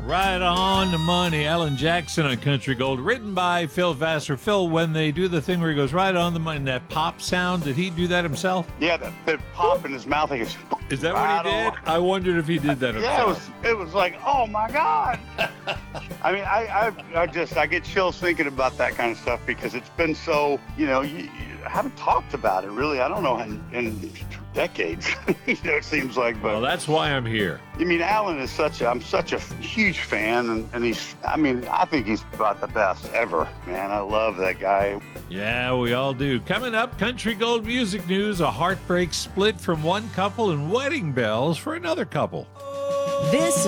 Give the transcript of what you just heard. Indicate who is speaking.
Speaker 1: Right on the money. Alan Jackson on Country Gold, written by Phil Vassar. Phil, when they do the thing where he goes right on the money, that pop sound, did he do that himself?
Speaker 2: Yeah, that pop in his mouth. He goes,
Speaker 1: Is that what he did? I wondered if he did that himself.
Speaker 2: Yeah, it was like, oh my God. I mean, I get chills thinking about that kind of stuff because it's been so, you haven't talked about it really. I don't know in decades. It seems like. But
Speaker 1: well, that's why I'm here.
Speaker 2: I mean, Alan is I'm such a huge fan, and I think he's about the best ever, man. I love that guy.
Speaker 1: Yeah, we all do. Coming up, Country Gold Music News, a heartbreak split from one couple and wedding bells for another couple.
Speaker 3: This